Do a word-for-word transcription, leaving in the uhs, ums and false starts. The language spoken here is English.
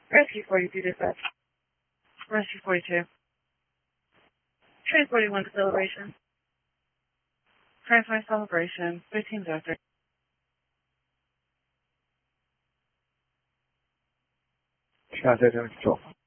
Rescue forty-two dispatch. Rescue forty-two. Train forty-one to celebration. Transfer celebration. fifteen after. 现在在这里走。